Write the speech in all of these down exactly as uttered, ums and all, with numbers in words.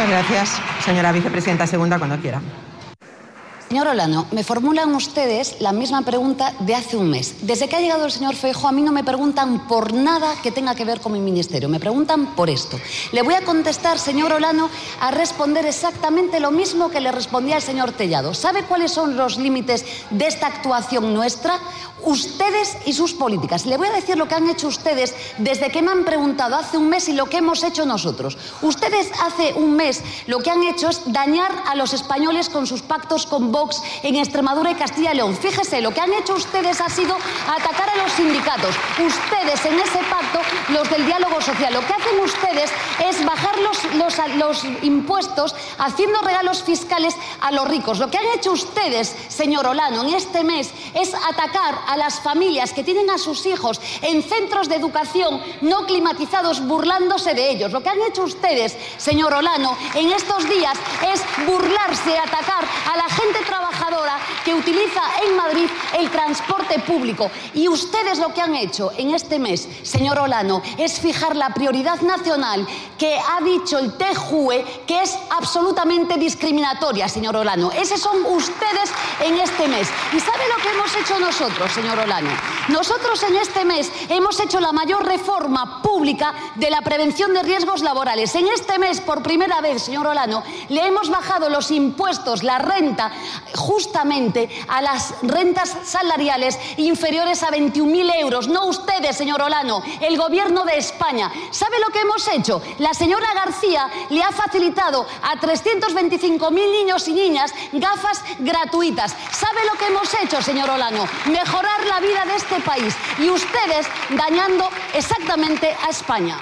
Muchas gracias, señora vicepresidenta segunda, cuando quiera. Señor Olano, me formulan ustedes la misma pregunta de hace un mes. Desde que ha llegado el señor Feijóo, a mí no me preguntan por nada que tenga que ver con mi ministerio. Me preguntan por esto. Le voy a contestar, señor Olano, a responder exactamente lo mismo que le respondía al señor Tellado. ¿Sabe cuáles son los límites de esta actuación nuestra? Ustedes y sus políticas. Le voy a decir lo que han hecho ustedes desde que me han preguntado hace un mes y lo que hemos hecho nosotros. Ustedes hace un mes lo que han hecho es dañar a los españoles con sus pactos con Vox en Extremadura y Castilla y León. Fíjese, lo que han hecho ustedes ha sido atacar a los sindicatos. Ustedes en ese pacto, los del diálogo social, lo que hacen ustedes es bajar los, los, los impuestos haciendo regalos fiscales a los ricos. Lo que han hecho ustedes, señor Olano, en este mes es atacar a las familias que tienen a sus hijos en centros de educación no climatizados, burlándose de ellos. Lo que han hecho ustedes, señor Olano, en estos días es burlarse, atacar a la gente trabajadora que utiliza en Madrid el transporte público. Y ustedes lo que han hecho en este mes, señor Olano, es fijar la prioridad nacional que ha dicho el T J U E que es absolutamente discriminatoria, señor Olano. Esos son ustedes en este mes. ¿Y sabe lo que hemos hecho nosotros, señor Olano? Nosotros en este mes hemos hecho la mayor reforma pública de la prevención de riesgos laborales. En este mes, por primera vez, señor Olano, le hemos bajado los impuestos, la renta, justamente a las rentas salariales inferiores a veintiún mil euros. No ustedes, señor Olano, el gobierno de España. ¿Sabe lo que hemos hecho? La señora García le ha facilitado a trescientos veinticinco mil niños y niñas gafas gratuitas. ¿Sabe lo que hemos hecho, señor Olano? Mejorar la vida de este país, y ustedes dañando exactamente a España.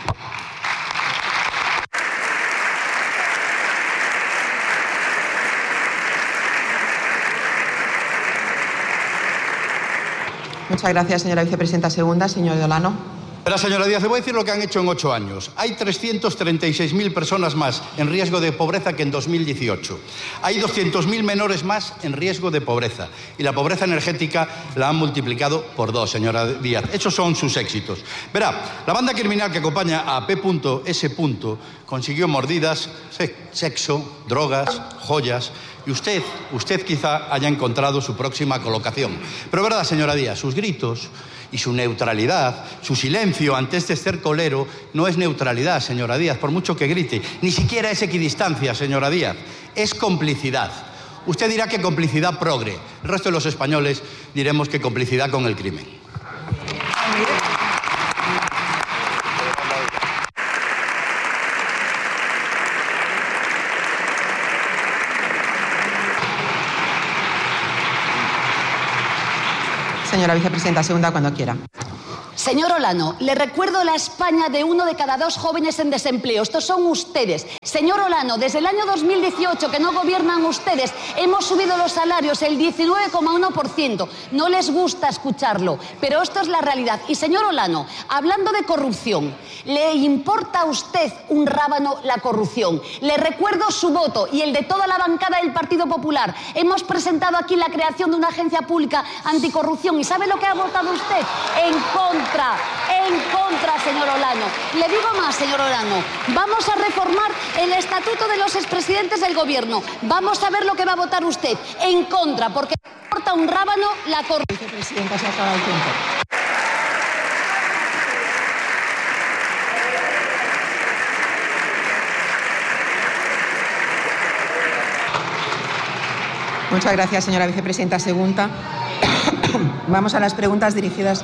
Muchas gracias, señora vicepresidenta segunda. Señor Olano. Pero, señora Díaz, le voy a decir lo que han hecho en ocho años. Hay trescientas treinta y seis mil personas más en riesgo de pobreza que en dos mil dieciocho. Hay doscientos mil menores más en riesgo de pobreza. Y la pobreza energética la han multiplicado por dos, señora Díaz. Esos son sus éxitos. Verá, la banda criminal que acompaña a P S consiguió mordidas, sexo, drogas, joyas. Y usted, usted quizá haya encontrado su próxima colocación. Pero, verdad, señora Díaz, sus gritos y su neutralidad, su silencio ante este estercolero, no es neutralidad, señora Díaz, por mucho que grite. Ni siquiera es equidistancia, señora Díaz. Es complicidad. Usted dirá que complicidad progre. El resto de los españoles diremos que complicidad con el crimen. Señora vicepresidenta segunda, cuando quiera. Señor Olano, le recuerdo la España de uno de cada dos jóvenes en desempleo. Estos son ustedes. Señor Olano, desde el año dos mil dieciocho, que no gobiernan ustedes, hemos subido los salarios el diecinueve coma uno por ciento. No les gusta escucharlo, pero esto es la realidad. Y, señor Olano, hablando de corrupción, ¿le importa a usted un rábano la corrupción? Le recuerdo su voto y el de toda la bancada del Partido Popular. Hemos presentado aquí la creación de una agencia pública anticorrupción. ¿Y sabe lo que ha votado usted? En contra. En contra, señor Olano. Le digo más, señor Olano. Vamos a reformar el estatuto de los expresidentes del gobierno. Vamos a ver lo que va a votar usted. En contra, porque importa un rábano la corrupción. Vicepresidenta, se acaba el tiempo. Muchas gracias, señora vicepresidenta segunda. Vamos a las preguntas dirigidas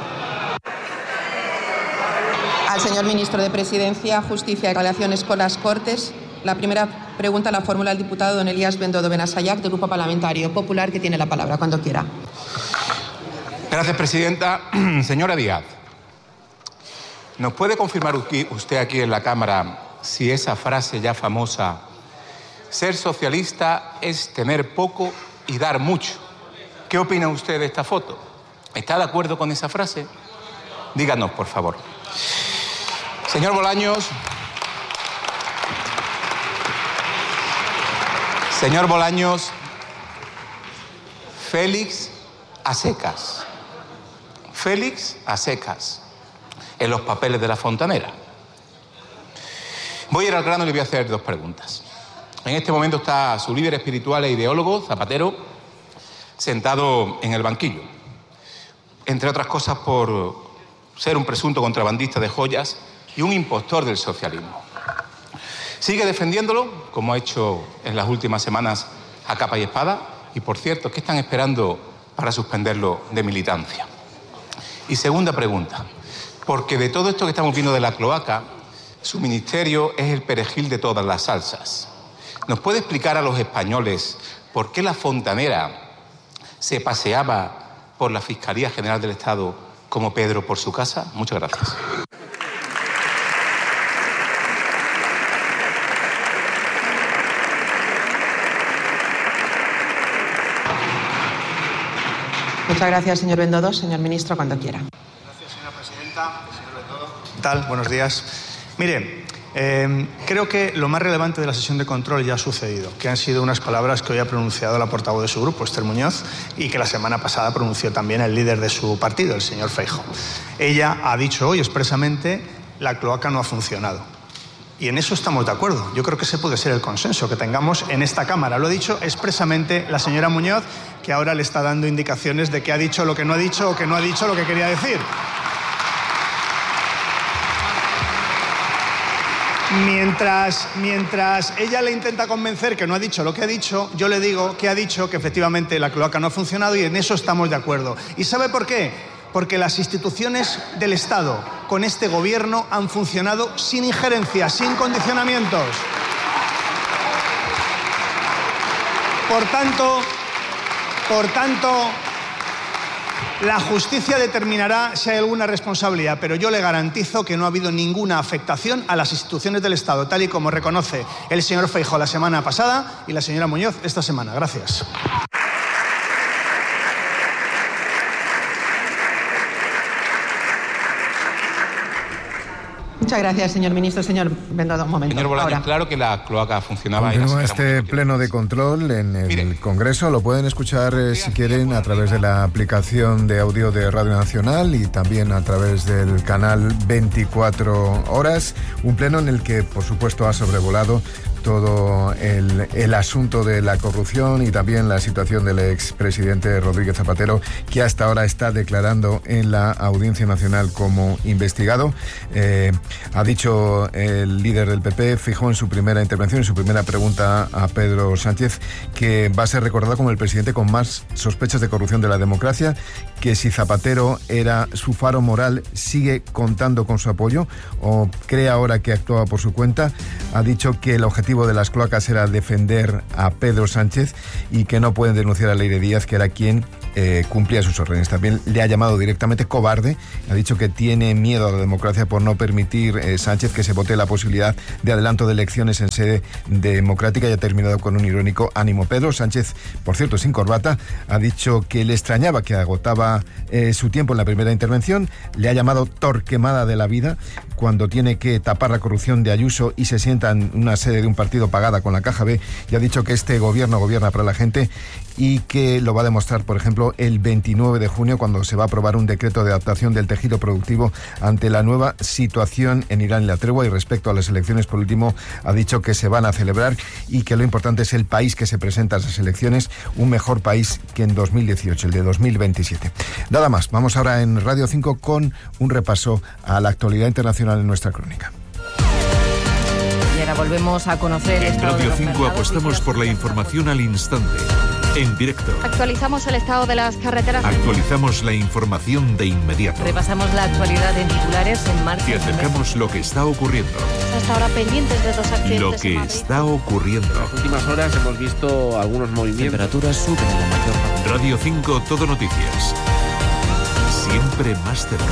al señor ministro de Presidencia, Justicia y Relaciones con las Cortes. La primera pregunta la formula el diputado don Elías Bendodo Benasayac, del Grupo Parlamentario Popular, que tiene la palabra cuando quiera. Gracias, presidenta. Señora Díaz, ¿nos puede confirmar usted aquí en la Cámara si esa frase ya famosa, ser socialista es tener poco y dar mucho? ¿Qué opina usted de esta foto? ¿Está de acuerdo con esa frase? Díganos, por favor. Señor Bolaños. Señor Bolaños, Félix a secas. Félix a secas en los papeles de la Fontanera. Voy a ir al grano y le voy a hacer dos preguntas. En este momento está su líder espiritual e ideólogo, Zapatero, sentado en el banquillo. Entre otras cosas por ser un presunto contrabandista de joyas y un impostor del socialismo. Sigue defendiéndolo, como ha hecho en las últimas semanas a capa y espada. Y, por cierto, ¿qué están esperando para suspenderlo de militancia? Y segunda pregunta, porque de todo esto que estamos viendo de la cloaca, su ministerio es el perejil de todas las salsas. ¿Nos puede explicar a los españoles por qué la fontanera se paseaba por la Fiscalía General del Estado como Pedro por su casa? Muchas gracias. Muchas gracias, señor Bendodo. Señor ministro, cuando quiera. Gracias, señora presidenta. Señor Bendodo. ¿Qué tal? Buenos días. Mire, eh, creo que lo más relevante de la sesión de control ya ha sucedido, que han sido unas palabras que hoy ha pronunciado la portavoz de su grupo, Esther Muñoz, y que la semana pasada pronunció también el líder de su partido, el señor Feijóo. Ella ha dicho hoy expresamente: la cloaca no ha funcionado. Y en eso estamos de acuerdo. Yo creo que ese puede ser el consenso que tengamos en esta Cámara. Lo ha dicho expresamente la señora Muñoz, que ahora le está dando indicaciones de que ha dicho lo que no ha dicho o que no ha dicho lo que quería decir. Mientras, mientras ella le intenta convencer que no ha dicho lo que ha dicho, yo le digo que ha dicho que efectivamente la cloaca no ha funcionado, y en eso estamos de acuerdo. ¿Y sabe por qué? Porque las instituciones del Estado con este gobierno han funcionado sin injerencias, sin condicionamientos. Por tanto, por tanto, la justicia determinará si hay alguna responsabilidad, pero yo le garantizo que no ha habido ninguna afectación a las instituciones del Estado, tal y como reconoce el señor Feijóo la semana pasada y la señora Muñoz esta semana. Gracias. Muchas gracias, señor ministro. Señor Bendodo, un momento. Señor Bolaños, Ahora. claro que la cloaca funcionaba. Continúa este pleno de control en el Mire, Congreso. Lo pueden escuchar, eh, si quieren, a través de la aplicación de audio de Radio Nacional y también a través del canal veinticuatro horas. Un pleno en el que, por supuesto, ha sobrevolado todo el, el asunto de la corrupción y también la situación del expresidente Rodríguez Zapatero, que hasta ahora está declarando en la Audiencia Nacional como investigado. Eh, ha dicho el líder del P P, Feijóo, en su primera intervención, en su primera pregunta a Pedro Sánchez, que va a ser recordado como el presidente con más sospechas de corrupción de la democracia, que si Zapatero era su faro moral, sigue contando con su apoyo o cree ahora que actúa por su cuenta. Ha dicho que el objetivo de las cloacas era defender a Pedro Sánchez y que no pueden denunciar a Leire Díaz, que era quien eh, cumplía sus órdenes. También le ha llamado directamente cobarde. Ha dicho que tiene miedo a la democracia por no permitir eh, Sánchez que se vote la posibilidad de adelanto de elecciones en sede democrática, y ha terminado con un irónico ánimo. Pedro Sánchez, por cierto, sin corbata, ha dicho que le extrañaba que agotaba eh, su tiempo en la primera intervención. Le ha llamado Torquemada de la vida cuando tiene que tapar la corrupción de Ayuso y se sienta en una sede de un partido pagada con la Caja B, y ha dicho que este gobierno gobierna para la gente y que lo va a demostrar, por ejemplo, el veintinueve de junio, cuando se va a aprobar un decreto de adaptación del tejido productivo ante la nueva situación en Irán y la tregua. Y respecto a las elecciones, por último, ha dicho que se van a celebrar y que lo importante es el país que se presenta a esas elecciones, un mejor país que en dos mil dieciocho, el de dos mil veintisiete. Nada más, vamos ahora en Radio cinco con un repaso a la actualidad internacional en nuestra crónica. Y ahora volvemos a conocer el En Radio cinco apostamos por la información al instante, en directo. Actualizamos el estado de las carreteras. Actualizamos la información de inmediato. Repasamos la actualidad en titulares en marcha. Te acercamos lo que está ocurriendo. Hasta ahora pendientes de dos accidentes. Lo que está ocurriendo. En las últimas horas hemos visto algunos movimientos. Temperaturas suben en la mayor parte. Radio cinco, Todo Noticias. Siempre más cerca.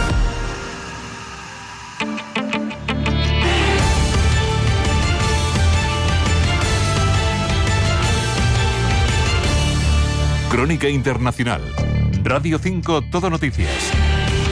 Crónica Internacional. Radio cinco, Todo Noticias.